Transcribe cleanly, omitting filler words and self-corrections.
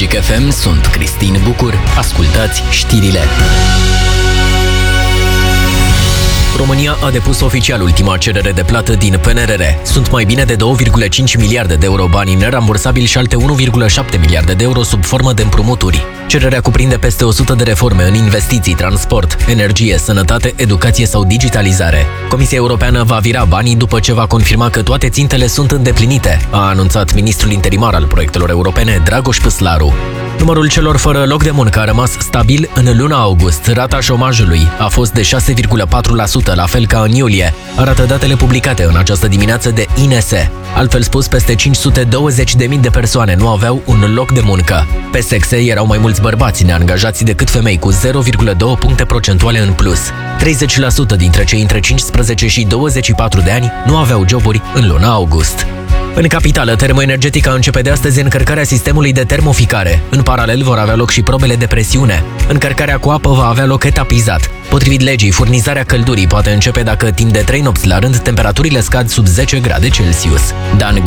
Republic FM, sunt Cristin Bucur. Ascultați știrile. România a depus oficial ultima cerere de plată din PNRR. Sunt mai bine de 2,5 miliarde de euro bani nerambursabili și alte 1,7 miliarde de euro sub formă de împrumuturi. Cererea cuprinde peste 100 de reforme în investiții, transport, energie, sănătate, educație sau digitalizare. Comisia Europeană va vira banii după ce va confirma că toate țintele sunt îndeplinite, a anunțat ministrul interimar al proiectelor europene, Dragoș Păslaru. Numărul celor fără loc de muncă a rămas stabil în luna august. Rata șomajului a fost de 6,4%, la fel ca în iulie, arată datele publicate în această dimineață de INS. Altfel spus, peste 520.000 de persoane nu aveau un loc de muncă. Pe sexe erau mai mulți bărbați neangajați decât femei, cu 0,2 puncte procentuale în plus. 30% dintre cei între 15 și 24 de ani nu aveau joburi în luna august. În capitală, Termoenergetica începe de astăzi încărcarea sistemului de termoficare. În paralel vor avea loc și probele de presiune. Încărcarea cu apă va avea loc etapizat. Potrivit legii, furnizarea căldurii poate începe dacă timp de 3 nopți la rând temperaturile scad sub 10 grade Celsius. Dan